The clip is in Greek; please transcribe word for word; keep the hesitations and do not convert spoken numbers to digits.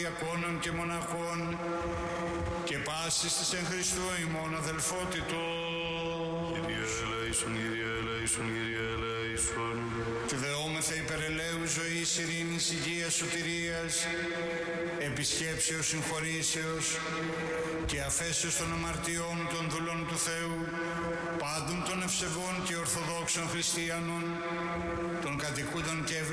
διακόνων και μοναχών και πάσης της εν Χριστώ ημών αδελφότητος. Κύριε ελέησον, Κύριε ελέησον, Κύριε ελέησον. Του δεόμεθα υπερελαίου ζωής, ειρήνης, υγείας, σωτηρίας, επισκέψεως, συγχωρήσεως και αφέσεως των αμαρτιών των δούλων του Θεού, πάντων των ευσεβών και ορθοδόξων χριστιανών, των κατοικούντων και